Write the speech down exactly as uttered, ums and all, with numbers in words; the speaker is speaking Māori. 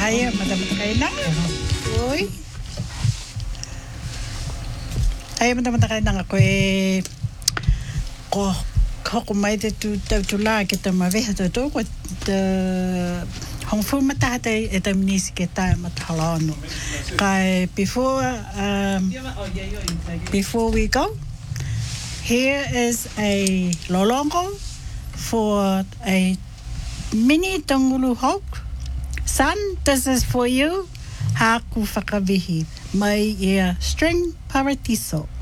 Aia, matamata kai nanga. Oi. Aia, matamata kai nanga koe ko ko mai te tu tau tu la ke te maweha te tō ko te hongfu matata e te minisi ke tae matahalano. Kai before um, before we go, here is a lolongo for a mini tangulu hawk. Son, this is for you. Haku whakavihi. Mai ia string paratiso.